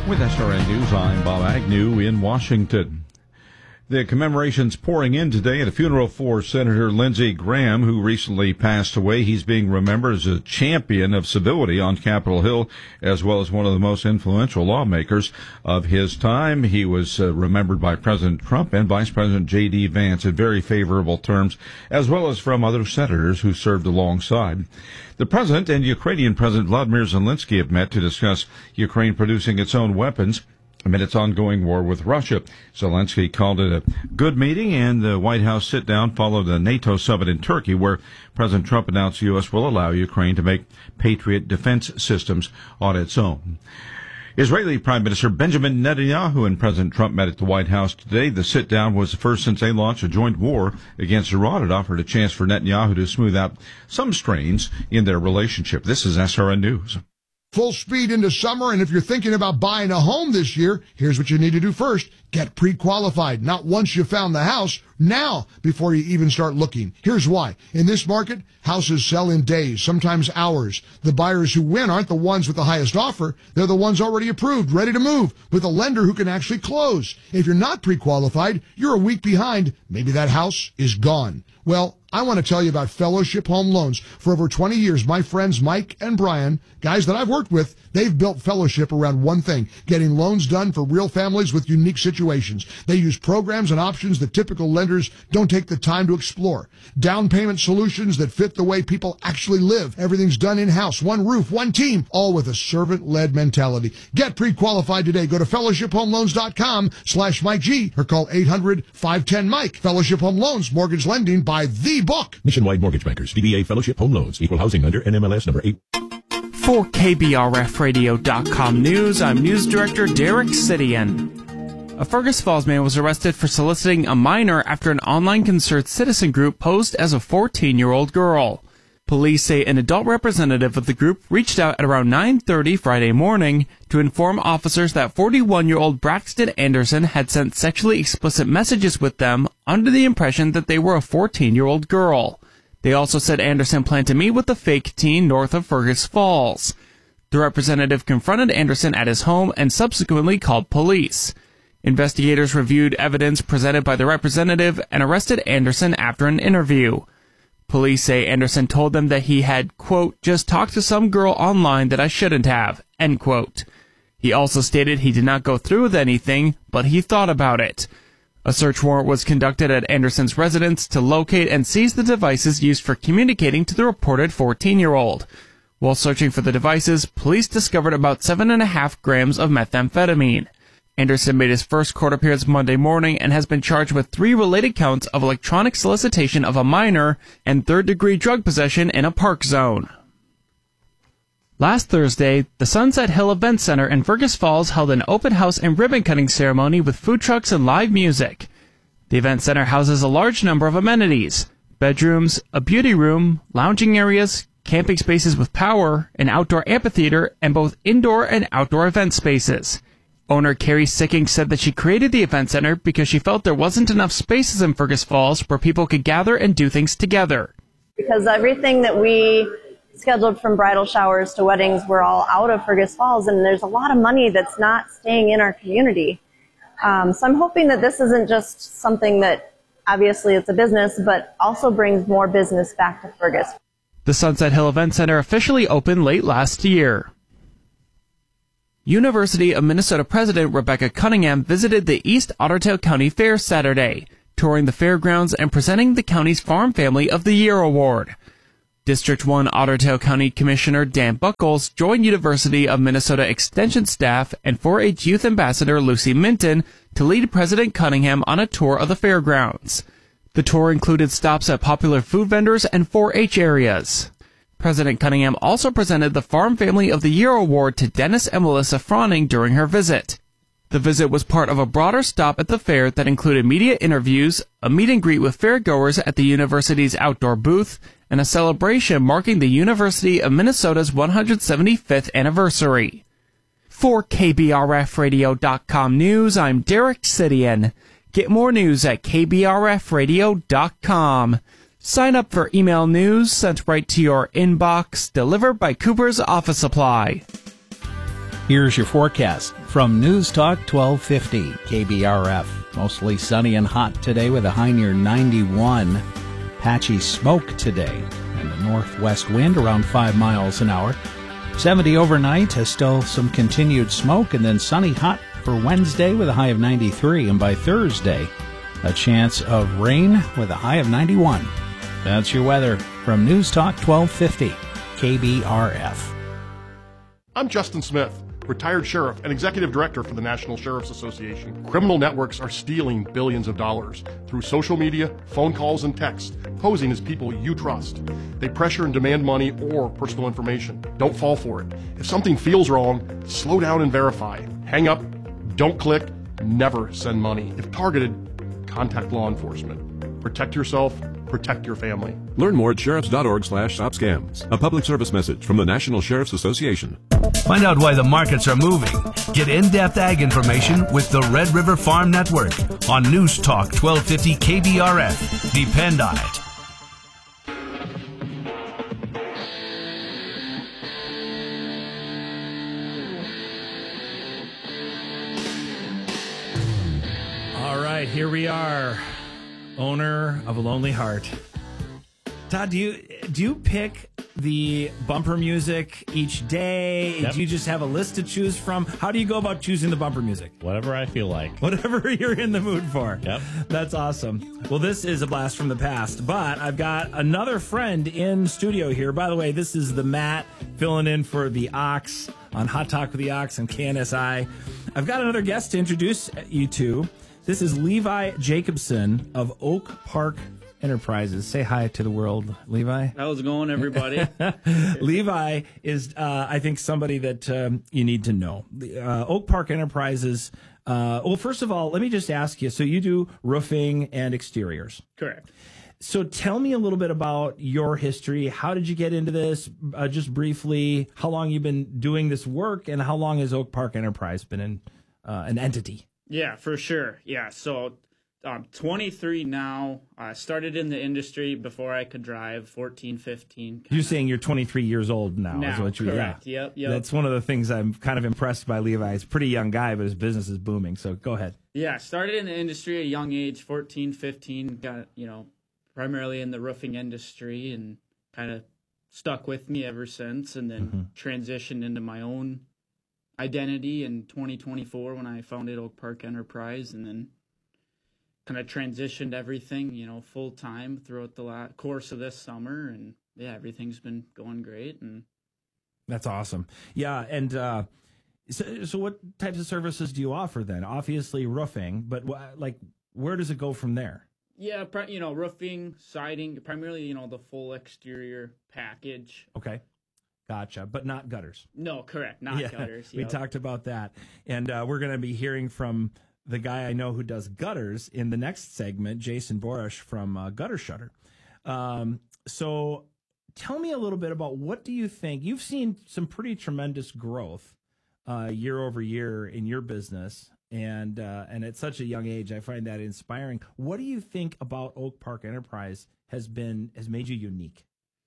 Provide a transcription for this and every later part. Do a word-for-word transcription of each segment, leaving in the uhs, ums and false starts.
With S R N News, I'm Bob Agnew in Washington. The commemorations pouring in today at a funeral for Senator Lindsey Graham, who recently passed away. He's being remembered as a champion of civility on Capitol Hill, as well as one of the most influential lawmakers of his time. He was uh, remembered by President Trump and Vice President J D. Vance in very favorable terms, as well as from other senators who served alongside. The president and Ukrainian President Vladimir Zelensky have met to discuss Ukraine producing its own weapons amid its ongoing war with Russia. Zelensky called it a good meeting, and the White House sit-down followed a NATO summit in Turkey, where President Trump announced the U S will allow Ukraine to make Patriot defense systems on its own. Israeli Prime Minister Benjamin Netanyahu and President Trump met at the White House today. The sit-down was the first since they launched a joint war against Iran. It offered a chance for Netanyahu to smooth out some strains in their relationship. This is S R N News. Full speed into summer, and if you're thinking about buying a home this year, here's what you need to do first. Get pre-qualified. Not once you found the house, now, before you even start looking. Here's why. In this market, houses sell in days, sometimes hours. The buyers who win aren't the ones with the highest offer. They're the ones already approved, ready to move, with a lender who can actually close. If you're not pre-qualified, you're a week behind. Maybe that house is gone. Well, I want to tell you about Fellowship Home Loans. For over twenty years, my friends Mike and Brian, guys that I've worked with, they've built Fellowship around one thing, getting loans done for real families with unique situations. They use programs and options that typical lenders don't take the time to explore. Down payment solutions that fit the way people actually live. Everything's done in-house, one roof, one team, all with a servant-led mentality. Get pre-qualified today. Go to fellowship home loans dot com slash Mike G or call eight hundred, five one zero, Mike. Fellowship Home Loans, mortgage lending by the book. Nationwide Mortgage Bankers, D B A Fellowship Home Loans, Equal Housing Lender, N M L S number eight. For K B R F radio dot com News, I'm News Director Derek Sidian. A Fergus Falls man was arrested for soliciting a minor after an online concerned citizen group posed as a fourteen-year-old girl. Police say an adult representative of the group reached out at around nine thirty Friday morning to inform officers that forty-one-year-old Braxton Anderson had sent sexually explicit messages with them under the impression that they were a fourteen-year-old girl. They also said Anderson planned to meet with the fake teen north of Fergus Falls. The representative confronted Anderson at his home and subsequently called police. Investigators reviewed evidence presented by the representative and arrested Anderson after an interview. Police say Anderson told them that he had, quote, just talked to some girl online that I shouldn't have, end quote. He also stated he did not go through with anything, but he thought about it. A search warrant was conducted at Anderson's residence to locate and seize the devices used for communicating to the reported fourteen-year-old. While searching for the devices, police discovered about seven and a half grams of methamphetamine. Anderson made his first court appearance Monday morning and has been charged with three related counts of electronic solicitation of a minor and third-degree drug possession in a park zone. Last Thursday, the Sunset Hill Event Center in Fergus Falls held an open house and ribbon-cutting ceremony with food trucks and live music. The event center houses a large number of amenities: bedrooms, a beauty room, lounging areas, camping spaces with power, an outdoor amphitheater, and both indoor and outdoor event spaces. Owner Carrie Sicking said that she created the event center because she felt there wasn't enough spaces in Fergus Falls where people could gather and do things together. Because everything that we scheduled from bridal showers to weddings were all out of Fergus Falls, and there's a lot of money that's not staying in our community. Um, so I'm hoping that this isn't just something that, obviously it's a business, but also brings more business back to Fergus. The Sunset Hill Event Center officially opened late last year. University of Minnesota President Rebecca Cunningham visited the East Ottertail County Fair Saturday, touring the fairgrounds and presenting the county's Farm Family of the Year Award. District one Ottertail County Commissioner Dan Buckles joined University of Minnesota Extension staff and four H Youth Ambassador Lucy Minton to lead President Cunningham on a tour of the fairgrounds. The tour included stops at popular food vendors and four H areas. President Cunningham also presented the Farm Family of the Year Award to Dennis and Melissa Froning during her visit. The visit was part of a broader stop at the fair that included media interviews, a meet and greet with fairgoers at the university's outdoor booth, and a celebration marking the University of Minnesota's one hundred seventy-fifth anniversary. For K B R F radio dot com News, I'm Derek Sidian. Get more news at K B R F radio dot com. Sign up for email news sent right to your inbox, delivered by Cooper's Office Supply. Here's your forecast from News Talk twelve fifty K B R F. Mostly sunny and hot today with a high near ninety-one. Patchy smoke today and a northwest wind around five miles an hour. seventy overnight, has still some continued smoke, and then sunny hot for Wednesday with a high of ninety-three. And by Thursday, a chance of rain with a high of ninety-one. That's your weather from News Talk twelve fifty K B R F. I'm Justin Smith, retired sheriff and executive director for the National Sheriff's Association. Criminal networks are stealing billions of dollars through social media, phone calls, and texts, posing as people you trust. They pressure and demand money or personal information. Don't fall for it. If something feels wrong, slow down and verify. Hang up, don't click, never send money. If targeted, contact law enforcement. Protect yourself, protect your family. Learn more at sheriffs.org slash stop scams. A public service message from the National Sheriff's Association. Find out why the markets are moving. Get in-depth ag information with the Red River Farm Network on News Talk twelve fifty K B R F. Depend on it. All right, here we are. Owner of a Lonely Heart. Todd, do you do you pick the bumper music each day? Yep. Do you just have a list to choose from? How do you go about choosing the bumper music? Whatever I feel like. Whatever you're in the mood for. Yep. That's awesome. Well, this is a blast from the past, but I've got another friend in studio here. By the way, this is the Matt filling in for the Ox on Hot Talk with the Ox and K N S I. I've got another guest to introduce you to. This is Levi Jacobson of Oak Park Enterprises. Say hi to the world, Levi. How's it going, everybody? Levi is, uh, I think, somebody that um, you need to know. Uh, Oak Park Enterprises. Uh, well, first of all, let me just ask you. So you do roofing and exteriors. Correct. So tell me a little bit about your history. How did you get into this? Uh, just briefly, how long you've been doing this work, and how long has Oak Park Enterprise been in, uh, an entity? Yeah, for sure. Yeah, so I'm twenty-three now. I started in the industry before I could drive, fourteen, fifteen. You're saying you're twenty-three years old now. Now, is what you, correct. Yeah. Yep, yep. That's one of the things I'm kind of impressed by Levi. He's a pretty young guy, but his business is booming. So go ahead. Yeah, started in the industry at a young age, fourteen, fifteen. Got, you know, primarily in the roofing industry and kind of stuck with me ever since, and then mm-hmm. transitioned into my own identity in twenty twenty-four when I founded Oak Park Enterprise, and then kind of transitioned everything, you know, full time throughout the la- course of this summer, and yeah, everything's been going great. And that's awesome. Yeah, and uh, so, so what types of services do you offer then? Obviously roofing, but wh- like where does it go from there? Yeah, you know, roofing, siding, primarily, you know, the full exterior package. Okay. Gotcha, but not gutters. No, correct, not yeah, gutters. Yep. We talked about that, and uh, we're going to be hearing from the guy I know who does gutters in the next segment, Jason Borish from uh, Gutter Shutter. Um, so tell me a little bit about what do you think? You've seen some pretty tremendous growth uh, year over year in your business, and uh, and at such a young age, I find that inspiring. What do you think about Oak Park Enterprise has been has made you unique?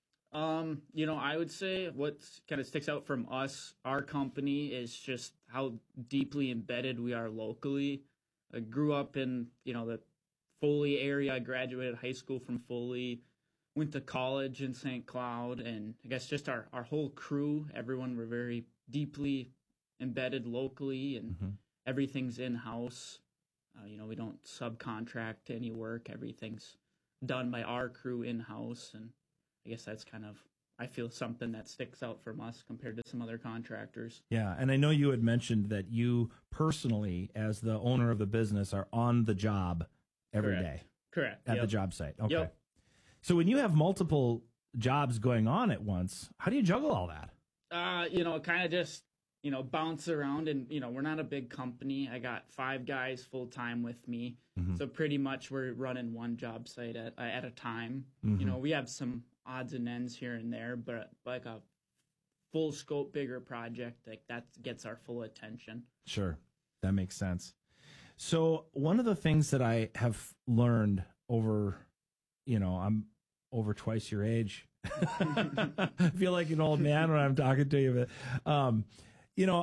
Um, you know, I would say what kind of sticks out from us, our company, is just how deeply embedded we are locally. I grew up in, you know, the Foley area. I graduated high school from Foley, went to college in Saint Cloud, and I guess just our, our whole crew, everyone, were very deeply embedded locally, and mm-hmm. everything's in-house. Uh, you know, we don't subcontract any work. Everything's done by our crew in-house, and I guess that's kind of, I feel, something that sticks out from us compared to some other contractors. Yeah, and I know you had mentioned that you personally, as the owner of the business, are on the job every Correct. day. Correct. At yep. the job site. Okay. Yep. So when you have multiple jobs going on at once, how do you juggle all that? Uh, you know, kind of just, you know, bounce around, and, you know, we're not a big company. I got five guys full time with me. Mm-hmm. So pretty much we're running one job site at, at a time. Mm-hmm. You know, we have some odds and ends here and there, but like a full scope, bigger project, like that gets our full attention. Sure. That makes sense. So one of the things that I have learned over, you know, I'm over twice your age. I feel like an old man when I'm talking to you, but, um, you know,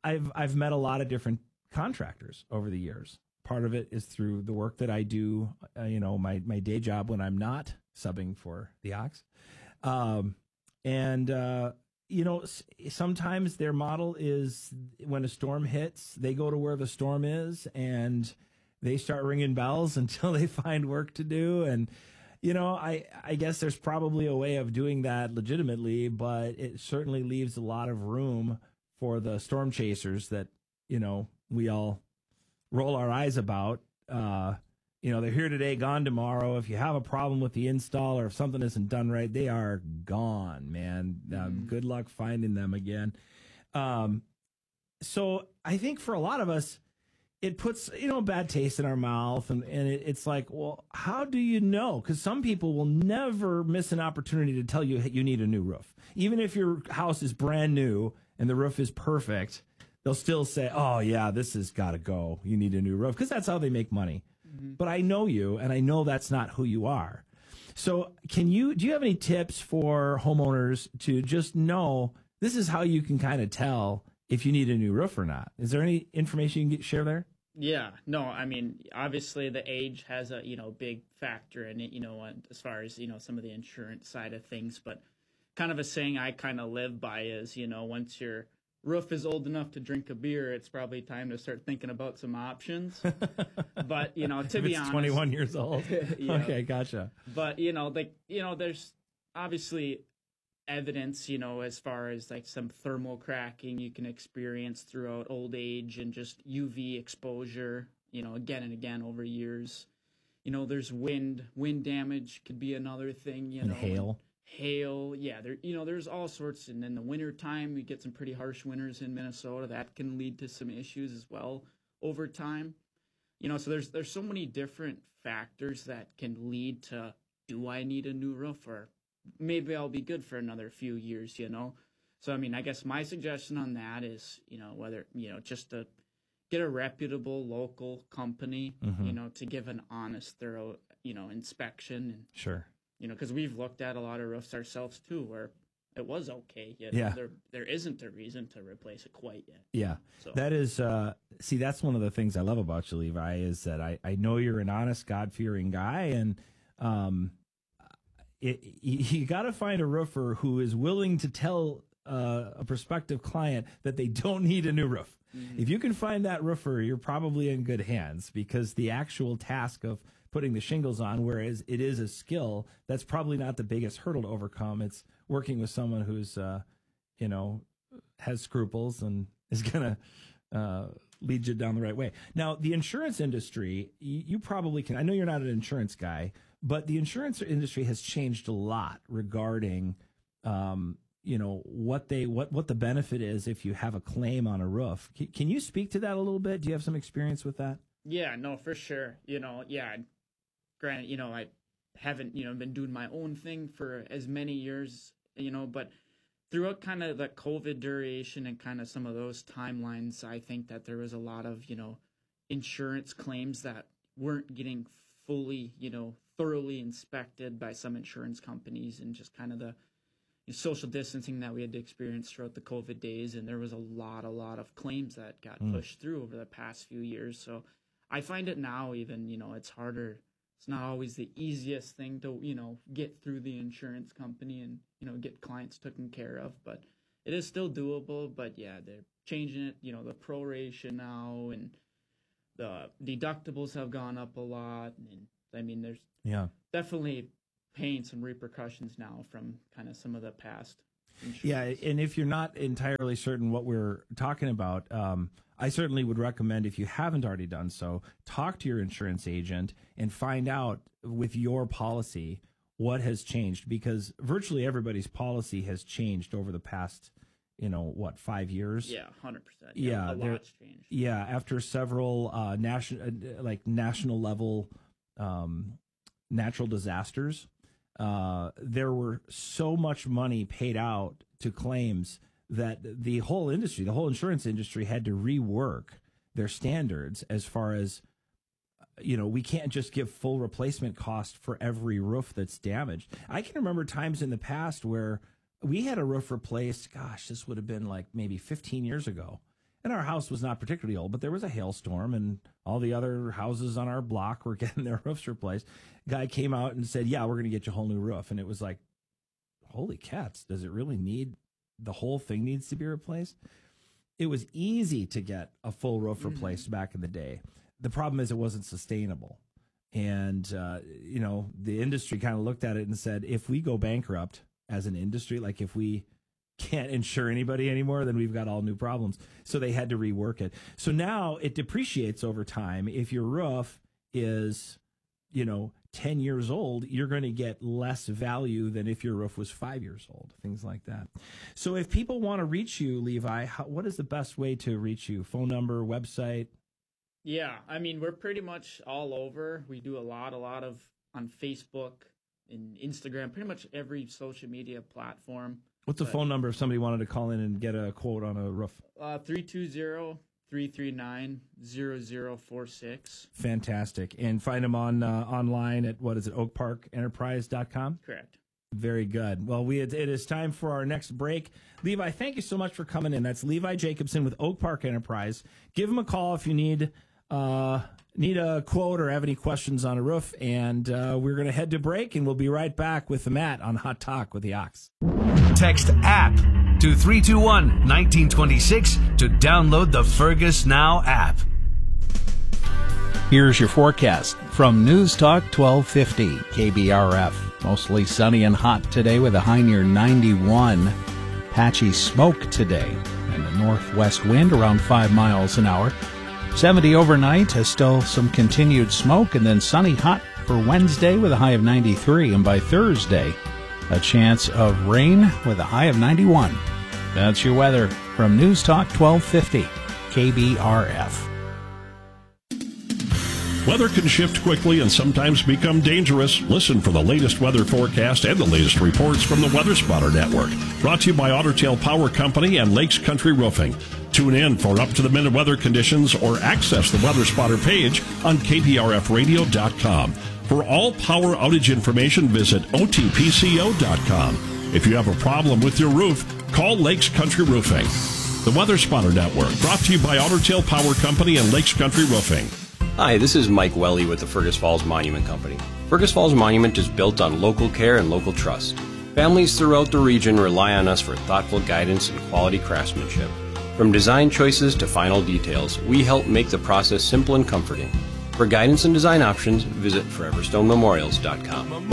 I've I've met a lot of different contractors over the years. Part of it is through the work that I do, uh, you know, my, my day job when I'm not subbing for the Ox. Um, and, uh, you know, s- sometimes their model is when a storm hits, they go to where the storm is and they start ringing bells until they find work to do. And, you know, I, I guess there's probably a way of doing that legitimately, but it certainly leaves a lot of room for the storm chasers that, you know, we all roll our eyes about. Uh, you know, they're here today, gone tomorrow. If you have a problem with the install or if something isn't done right, they are gone, man. Mm-hmm. Um, good luck finding them again. Um, so I think for a lot of us, it puts, you know, a bad taste in our mouth. And, and it, it's like, well, how do you know? Because some people will never miss an opportunity to tell you you need a new roof. Even if your house is brand new and the roof is perfect, they'll still say, oh, yeah, this has got to go. You need a new roof, because that's how they make money. Mm-hmm. But I know you, and I know that's not who you are. So can you, do you have any tips for homeowners to just know this is how you can kind of tell if you need a new roof or not? Is there any information you can get, share there? Yeah, no, I mean, obviously the age has a, you know, big factor in it, you know, as far as, you know, some of the insurance side of things. But kind of a saying I kind of live by is, you know, once you're roof is old enough to drink a beer, it's probably time to start thinking about some options. But, you know, to if be it's honest, twenty-one years old. Yeah. Okay, gotcha. But, you know, like, you know, there's obviously evidence, you know, as far as like some thermal cracking you can experience throughout old age and just U V exposure, you know, again and again over years. You know, there's wind, wind damage could be another thing, you and know. hail. Hail, yeah, there, you know, there's all sorts. And in the winter time, we get some pretty harsh winters in Minnesota. That can lead to some issues as well over time. You know, so there's there's so many different factors that can lead to, do I need a new roof, or maybe I'll be good for another few years, you know? So, I mean, I guess my suggestion on that is, you know, whether, you know, just to get a reputable local company, mm-hmm. you know, to give an honest, thorough, you know, inspection. And, sure. You know, because we've looked at a lot of roofs ourselves too, where it was okay. You know, yeah. There, there isn't a reason to replace it quite yet. Yeah. So. That is, uh, see, that's one of the things I love about you, Levi, is that I, I know you're an honest, God-fearing guy. And um, it, you got to find a roofer who is willing to tell uh, a prospective client that they don't need a new roof. Mm-hmm. If you can find that roofer, you're probably in good hands, because the actual task of putting the shingles on, whereas it is a skill, that's probably not the biggest hurdle to overcome. It's working with someone who's, uh, you know, has scruples and is going to uh, lead you down the right way. Now, the insurance industry, you, you probably can, I know you're not an insurance guy, but the insurance industry has changed a lot regarding, um, you know, what they, what, what the benefit is if you have a claim on a roof. Can, can you speak to that a little bit? Do you have some experience with that? Yeah, no, for sure. You know, yeah. Granted, you know, I haven't, you know, been doing my own thing for as many years, you know, but throughout kind of the COVID duration and kind of some of those timelines, I think that there was a lot of, you know, insurance claims that weren't getting fully, you know, thoroughly inspected by some insurance companies, and just kind of the social distancing that we had to experience throughout the COVID days. And there was a lot, a lot of claims that got mm. pushed through over the past few years. So I find it now even, you know, it's harder. It's not always the easiest thing to, you know, get through the insurance company and, you know, get clients taken care of, but it is still doable. But yeah, they're changing it, you know, the proration now, and the deductibles have gone up a lot. And I mean, there's yeah definitely paying some repercussions now from kind of some of the past insurance. Yeah, and if you're not entirely certain what we're talking about, um, I certainly would recommend, if you haven't already done so, talk to your insurance agent and find out with your policy what has changed, because virtually everybody's policy has changed over the past, you know, what, five years? Yeah, one hundred percent. Yeah, a lot's changed. Yeah, after several uh, national, like national level um, natural disasters, uh, there were so much money paid out to claims that the whole industry, the whole insurance industry, had to rework their standards as far as, you know, we can't just give full replacement cost for every roof that's damaged. I can remember times in the past where we had a roof replaced, gosh, this would have been like maybe fifteen years ago. And our house was not particularly old, but there was a hailstorm, and all the other houses on our block were getting their roofs replaced. Guy came out and said, yeah, we're going to get you a whole new roof. And it was like, holy cats, does it really need, the whole thing needs to be replaced? It was easy to get a full roof replaced mm-hmm. back in the day. The problem is it wasn't sustainable. And, uh, you know, the industry kind of looked at it and said, if we go bankrupt as an industry, like if we can't insure anybody anymore, then we've got all new problems. So they had to rework it. So now it depreciates over time. If your roof is, you know, ten years old, you're going to get less value than if your roof was five years old, things like that. So if people want to reach you, Levi, how, what is the best way to reach you? Phone number, website? Yeah, I mean, we're pretty much all over. We do a lot, a lot of on Facebook and Instagram, pretty much every social media platform. What's the but, phone number if somebody wanted to call in and get a quote on a roof? Uh, three two zero, three three nine, zero zero four six. Fantastic. And find them on uh, online at, what is it, oak park enterprise dot com? Correct. Very good. Well, we it is time for our next break. Levi, thank you so much for coming in. That's Levi Jacobson with Oak Park Enterprise. Give him a call if you need uh, need a quote or have any questions on a roof. And uh, we're going to head to break, and we'll be right back with Matt on Hot Talk with the Ox. Text app to three two one, one nine two six to download the Fergus Now app. Here's your forecast from News Talk twelve fifty K B R F. Mostly sunny and hot today with a high near ninety-one. Patchy smoke today and a northwest wind around five miles an hour. seventy overnight, has still some continued smoke, and then sunny hot for Wednesday with a high of ninety-three. And by Thursday, a chance of rain with a high of ninety-one. That's your weather from News Talk twelve fifty K B R F. Weather can shift quickly and sometimes become dangerous. Listen for the latest weather forecast and the latest reports from the Weather Spotter Network. Brought to you by Otter Tail Power Company and Lakes Country Roofing. Tune in for up-to-the-minute weather conditions or access the Weather Spotter page on K B R F radio dot com. For all power outage information, visit O T P C O dot com. If you have a problem with your roof, call Lakes Country Roofing. The Weather Spotter Network, brought to you by Otter Tail Power Company and Lakes Country Roofing. Hi, this is Mike Welly with the Fergus Falls Monument Company. Fergus Falls Monument is built on local care and local trust. Families throughout the region rely on us for thoughtful guidance and quality craftsmanship. From design choices to final details, we help make the process simple and comforting. For guidance and design options, visit forever stone memorials dot com.